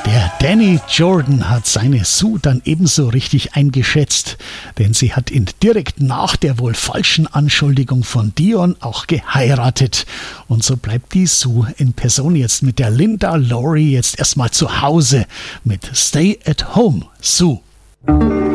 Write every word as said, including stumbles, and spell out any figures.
Der Danny Jordan hat seine Sue dann ebenso richtig eingeschätzt, denn sie hat ihn direkt nach der wohl falschen Anschuldigung von Dion auch geheiratet. Und so bleibt die Sue in Person jetzt mit der Linda Laurie jetzt erstmal zu Hause mit Stay at Home, Sue.